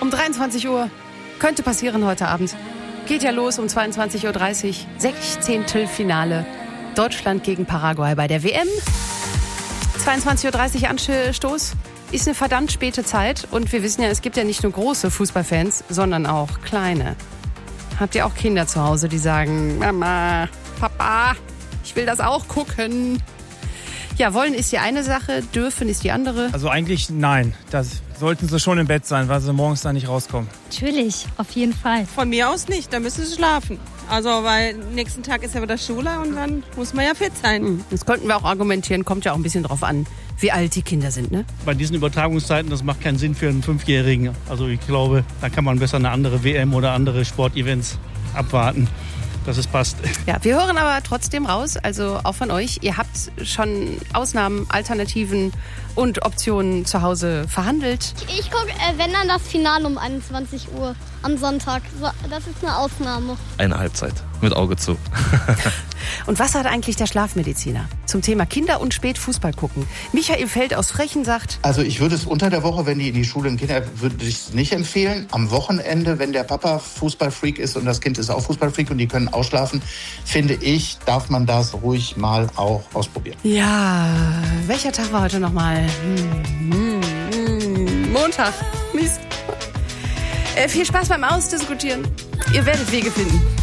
Um 23 Uhr. Könnte passieren heute Abend. Geht ja los um 22.30 Uhr. 16. Finale. Deutschland gegen Paraguay bei der WM. 22.30 Uhr Anstoß. Ist eine verdammt späte Zeit. Und wir wissen ja, es gibt ja nicht nur große Fußballfans, sondern auch kleine. Habt ihr auch Kinder zu Hause, die sagen, Mama, Papa, ich will das auch gucken? Ja, wollen ist die eine Sache, dürfen ist die andere. Also eigentlich nein. Das sollten sie schon im Bett sein, weil sie morgens da nicht rauskommen. Natürlich, auf jeden Fall. Von mir aus nicht, da müssen sie schlafen. Also, weil nächsten Tag ist ja wieder Schule und dann muss man ja fit sein. Das könnten wir auch argumentieren, kommt ja auch ein bisschen drauf an, wie alt die Kinder sind, ne? Bei diesen Übertragungszeiten, das macht keinen Sinn für einen 5-Jährigen. Also ich glaube, da kann man besser eine andere WM oder andere Sportevents abwarten, dass es passt. Ja, wir hören aber trotzdem raus, also auch von euch. Ihr habt schon Ausnahmen, Alternativen und Optionen zu Hause verhandelt. Ich gucke, wenn dann das Finale um 21 Uhr am Sonntag. Das ist eine Ausnahme. Eine Halbzeit, mit Auge zu. Und was hat eigentlich der Schlafmediziner zum Thema Kinder und spät Fußball gucken? Michael Feld aus Frechen sagt: Also ich würde es unter der Woche, wenn die in die Schule gehen, würde ich es nicht empfehlen. Am Wochenende, wenn der Papa Fußballfreak ist und das Kind ist auch Fußballfreak und die können ausschlafen, finde ich, darf man das ruhig mal auch ausprobieren. Ja, welcher Tag war heute nochmal? Montag. Mist. Viel Spaß beim Ausdiskutieren. Ihr werdet Wege finden.